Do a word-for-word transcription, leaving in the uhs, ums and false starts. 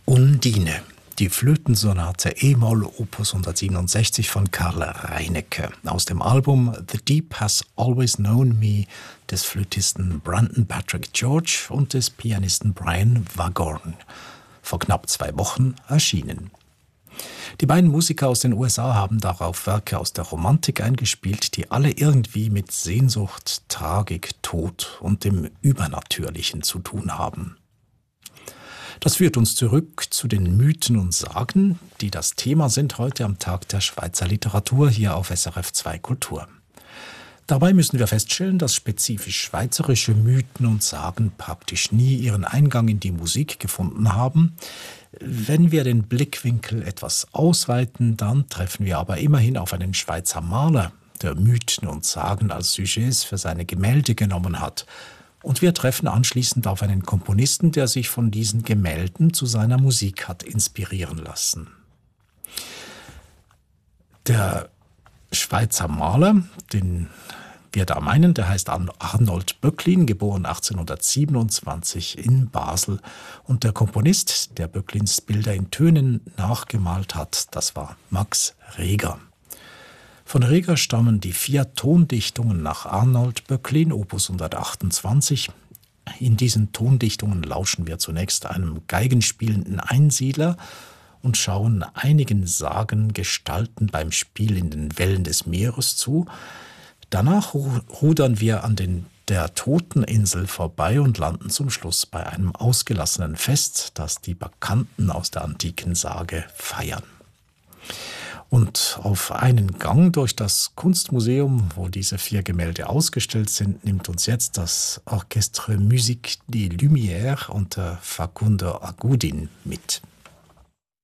Undine, die Flötensonate E-Moll Opus hundertsiebenundsechzig von Karl Reinecke aus dem Album The Deep Has Always Known Me des Flötisten Brandon Patrick George und des Pianisten Brian Wagorn, vor knapp zwei Wochen erschienen. Die beiden Musiker aus den U S A haben darauf Werke aus der Romantik eingespielt, die alle irgendwie mit Sehnsucht, Tragik, Tod und dem Übernatürlichen zu tun haben. Das führt uns zurück zu den Mythen und Sagen, die das Thema sind heute am Tag der Schweizer Literatur hier auf S R F zwei Kultur. Dabei müssen wir feststellen, dass spezifisch schweizerische Mythen und Sagen praktisch nie ihren Eingang in die Musik gefunden haben. Wenn wir den Blickwinkel etwas ausweiten, dann treffen wir aber immerhin auf einen Schweizer Maler, der Mythen und Sagen als Sujets für seine Gemälde genommen hat. Und wir treffen anschließend auf einen Komponisten, der sich von diesen Gemälden zu seiner Musik hat inspirieren lassen. Der Schweizer Maler, den wir da meinen, der heißt Arnold Böcklin, geboren achtzehnhundertsiebenundzwanzig in Basel. Und der Komponist, der Böcklins Bilder in Tönen nachgemalt hat, das war Max Reger. Von Reger stammen die vier Tondichtungen nach Arnold Böcklin, Opus hundertachtundzwanzig. In diesen Tondichtungen lauschen wir zunächst einem geigenspielenden Einsiedler und schauen einigen Sagengestalten beim Spiel in den Wellen des Meeres zu. Danach rudern wir an den, der Toteninsel vorbei und landen zum Schluss bei einem ausgelassenen Fest, das die Bacchanten aus der antiken Sage feiern. Und auf einen Gang durch das Kunstmuseum, wo diese vier Gemälde ausgestellt sind, nimmt uns jetzt das Orchestre Musique des Lumières unter Facundo Agudin mit.